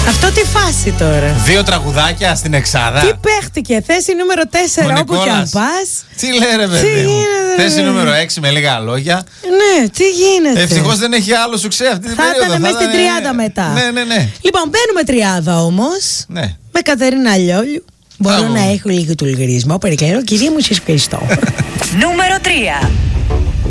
Αυτό τι φάση τώρα. 2 τραγουδάκια στην εξάδα. Τι παίχτηκε, θέση νούμερο 4 όπου και αν πας. Τι λέει ρε παιδί μου. Θέση νούμερο 6 με λίγα λόγια. Ναι, τι γίνεται. Ευτυχώς δεν έχει άλλο σουξέ αυτή την περίοδο. Θα ήταν μέσα στην 30 μετά. Ναι. Λοιπόν, μπαίνουμε τριάδα όμως. Ναι. Με Κατερίνα Λιόλιου. Μπορώ να έχω λίγο του λογαριασμό. Παρακαλώ, κυρία μου, σας ευχαριστώ. Νούμερο 3.